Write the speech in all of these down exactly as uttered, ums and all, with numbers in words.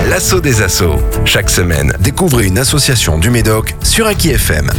l'assaut des assos. Chaque semaine, découvrez une association du Médoc sur Aki F M.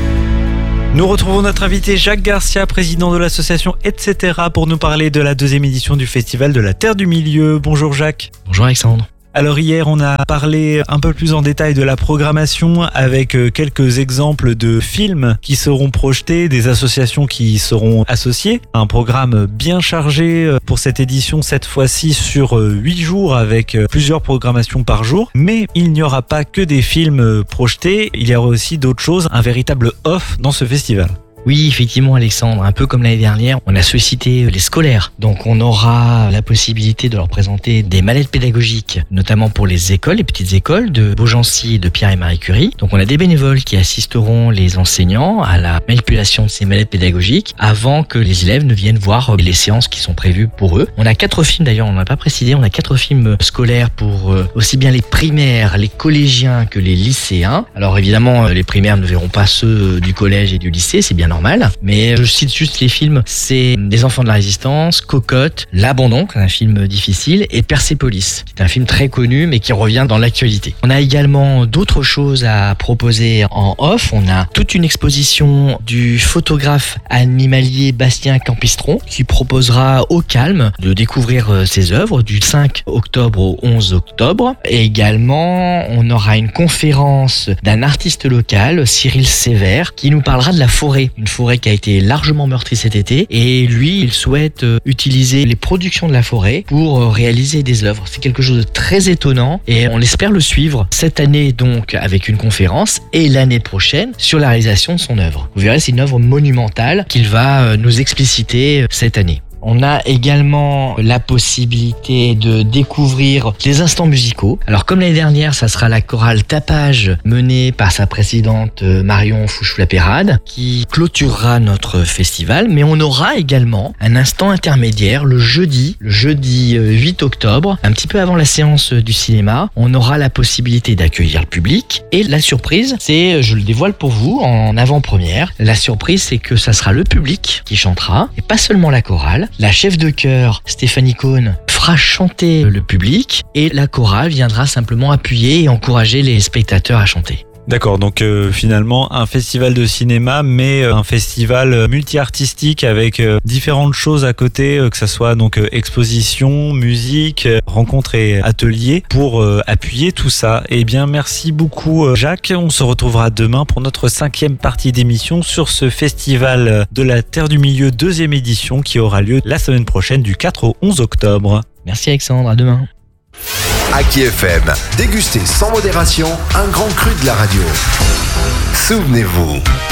Nous retrouvons notre invité Jacques Garcia, président de l'association et cetera pour nous parler de la deuxième édition du Festival de la Terre du Milieu. Bonjour Jacques. Bonjour Alexandre. Alors hier, on a parlé un peu plus en détail de la programmation avec quelques exemples de films qui seront projetés, des associations qui seront associées. Un programme bien chargé pour cette édition, cette fois-ci sur huit jours avec plusieurs programmations par jour. Mais il n'y aura pas que des films projetés, il y aura aussi d'autres choses, un véritable off dans ce festival. Oui, effectivement Alexandre, un peu comme l'année dernière, on a sollicité les scolaires. Donc on aura la possibilité de leur présenter des mallettes pédagogiques, notamment pour les écoles, les petites écoles de Beaugency et de Pierre et Marie Curie. Donc on a des bénévoles qui assisteront les enseignants à la manipulation de ces mallettes pédagogiques avant que les élèves ne viennent voir les séances qui sont prévues pour eux. On a quatre films d'ailleurs, on n'a pas précisé, on a quatre films scolaires pour aussi bien les primaires, les collégiens que les lycéens. Alors évidemment, les primaires ne verront pas ceux du collège et du lycée, c'est bien normal, mais je cite juste les films, c'est Les Enfants de la Résistance, Cocotte, L'Abandon, un film difficile, et Persépolis, c'est un film très connu mais qui revient dans l'actualité. On a également d'autres choses à proposer en off, on a toute une exposition du photographe animalier Bastien Campistron qui proposera au calme de découvrir ses œuvres du cinq octobre au onze octobre, et également on aura une conférence d'un artiste local, Cyril Sévère, qui nous parlera de la forêt. Une forêt qui a été largement meurtrie cet été, et lui, il souhaite utiliser les productions de la forêt pour réaliser des œuvres. C'est quelque chose de très étonnant et on espère le suivre cette année donc avec une conférence et l'année prochaine sur la réalisation de son œuvre. Vous verrez, c'est une œuvre monumentale qu'il va nous expliciter cette année. On a également la possibilité de découvrir les instants musicaux. Alors comme l'année dernière, ça sera la chorale Tapage menée par sa présidente Marion Fouchou-Lapérade qui clôturera notre festival. Mais on aura également un instant intermédiaire le jeudi, le jeudi huit octobre, un petit peu avant la séance du cinéma. On aura la possibilité d'accueillir le public. Et la surprise, c'est, je le dévoile pour vous en avant-première, la surprise c'est que ça sera le public qui chantera et pas seulement la chorale. La chef de chœur, Stéphanie Cohn, fera chanter le public et la chorale viendra simplement appuyer et encourager les spectateurs à chanter. D'accord, donc euh, finalement un festival de cinéma, mais euh, un festival multi-artistique avec euh, différentes choses à côté, euh, que ça soit donc euh, exposition, musique, euh, rencontres et ateliers pour euh, appuyer tout ça. Eh bien, merci beaucoup euh, Jacques. On se retrouvera demain pour notre cinquième partie d'émission sur ce festival de la Terre du Milieu deuxième édition qui aura lieu la semaine prochaine du quatre au onze octobre. Merci Alexandre, à demain. Aki F M, dégustez sans modération un grand cru de la radio. Souvenez-vous.